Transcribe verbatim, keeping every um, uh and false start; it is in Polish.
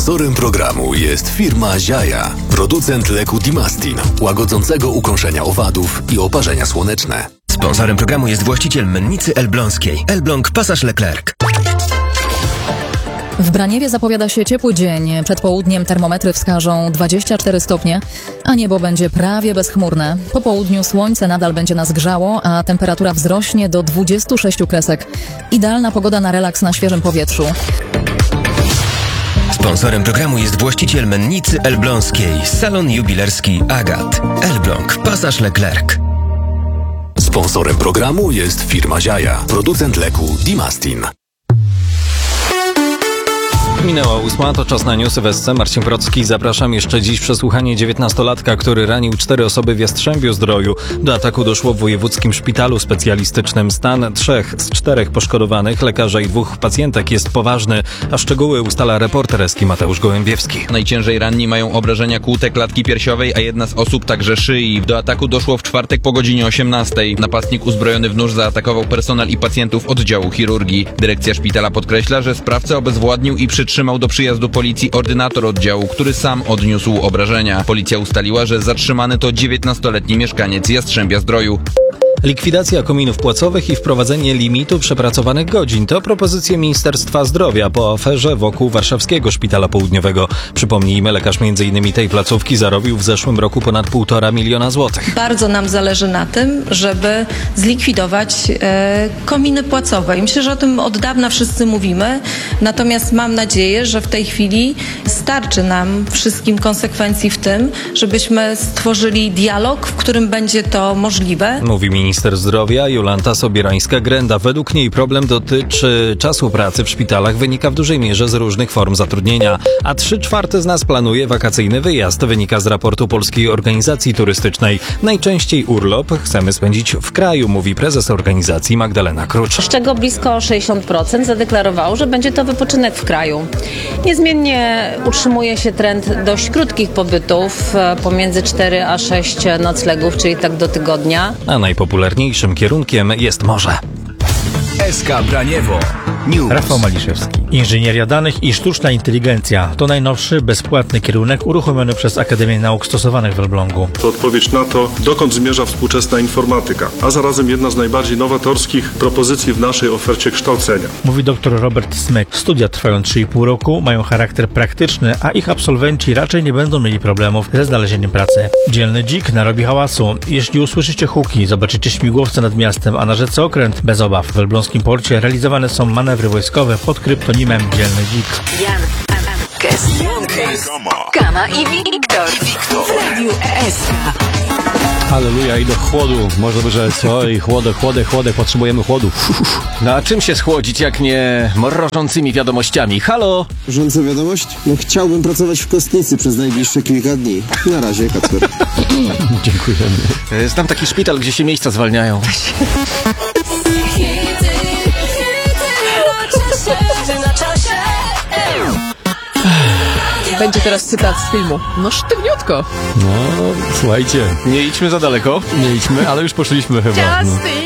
Sponsorem programu jest firma Ziaja, producent leku Dimastin, łagodzącego ukąszenia owadów i oparzenia słoneczne. Sponsorem programu jest właściciel mennicy elbląskiej. Elbląg Pasaż Leclerc. W Braniewie zapowiada się ciepły dzień. Przed południem termometry wskażą dwadzieścia cztery stopnie, a niebo będzie prawie bezchmurne. Po południu słońce nadal będzie nas grzało, a temperatura wzrośnie do dwudziestu sześciu kresek. Idealna pogoda na relaks na świeżym powietrzu. Sponsorem programu jest właściciel mennicy elbląskiej. Salon jubilerski Agat. Elbląg Pasaż Leclerc. Sponsorem programu jest firma Ziaja, producent leku Dimastin. Minęła ósma, to czas na newsy w S C. Marcin Wrocki, zapraszam. Jeszcze dziś przesłuchanie dziewiętnastolatka, który ranił cztery osoby w Jastrzębiu-Zdroju. Do ataku doszło w wojewódzkim szpitalu specjalistycznym. Stan trzech z czterech poszkodowanych, lekarza i dwóch pacjentek, jest poważny, a szczegóły ustala reporter S K I Mateusz Gołębiewski. Najciężej ranni mają obrażenia kłute klatki piersiowej, a jedna z osób także szyi. Do ataku doszło w czwartek po godzinie osiemnastej. Napastnik uzbrojony w nóż zaatakował personel i pacjentów oddziału chirurgii. Dyrekcja szpitala podkreśla, że sprawcę obezwładnił i przytrzymał do przyjazdu policji ordynator oddziału, który sam odniósł obrażenia. Policja ustaliła, że zatrzymany to dziewiętnastoletni mieszkaniec Jastrzębia-Zdroju. Likwidacja kominów płacowych i wprowadzenie limitu przepracowanych godzin to propozycje Ministerstwa Zdrowia po aferze wokół Warszawskiego Szpitala Południowego. Przypomnijmy, lekarz między innymi tej placówki zarobił w zeszłym roku ponad półtora miliona złotych. Bardzo nam zależy na tym, żeby zlikwidować e, kominy płacowe. I myślę, że o tym od dawna wszyscy mówimy, natomiast mam nadzieję, że w tej chwili starczy nam wszystkim konsekwencji w tym, żebyśmy stworzyli dialog, w którym będzie to możliwe. Mówi minister zdrowia Jolanta Sobierańska-Grenda. Według niej problem dotyczy czasu pracy w szpitalach, wynika w dużej mierze z różnych form zatrudnienia, a trzy czwarte z nas planuje wakacyjny wyjazd, wynika z raportu Polskiej Organizacji Turystycznej. Najczęściej urlop chcemy spędzić w kraju, mówi prezes organizacji Magdalena Krucz. Z czego blisko sześćdziesiąt procent zadeklarowało, że będzie to wypoczynek w kraju. Niezmiennie utrzymuje się trend dość krótkich pobytów, pomiędzy cztery a sześć noclegów, czyli tak do tygodnia. A najpopularniejszym kierunkiem jest morze. S K Braniewo News. Rafał Maliszewski. Inżynieria danych i sztuczna inteligencja to najnowszy, bezpłatny kierunek uruchomiony przez Akademię Nauk Stosowanych w Elblągu. To odpowiedź na to, dokąd zmierza współczesna informatyka, a zarazem jedna z najbardziej nowatorskich propozycji w naszej ofercie kształcenia. Mówi dr Robert Smyk. Studia trwają trzy i pół roku, mają charakter praktyczny, a ich absolwenci raczej nie będą mieli problemów ze znalezieniem pracy. Dzielny dzik narobi hałasu. Jeśli usłyszycie huki, zobaczycie śmigłowce nad miastem, a na rzece okręt, bez obaw. W elbląskim porcie realizowane są manewry wojskowe pod kryptonimem Dzielny Dzik. Jan, Kes, Kama i Wiktor w Radiu S K. Halleluja, i do chłodu. Można by rzec, oj, chłodek, chłodek, chłodek, potrzebujemy chłodu. No a czym się schłodzić, jak nie mrożącymi wiadomościami? Halo? Mrożąca wiadomość? No chciałbym pracować w Kostnicy przez najbliższe kilka dni. Na razie, Kacper. Dziękujemy. Znam taki szpital, gdzie się miejsca zwalniają. Będzie teraz cytat z filmu. No sztywniutko. No, słuchajcie. Nie idźmy za daleko. Nie idźmy, ale już poszliśmy chyba. Justin!